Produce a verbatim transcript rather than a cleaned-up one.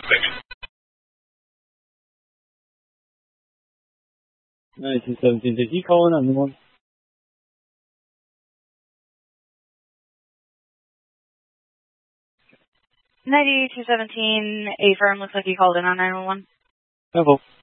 ninety-two seventeen, did you call in on anyone? ninety-two seventeen, A firm, looks like you called in on nine one one. Hello.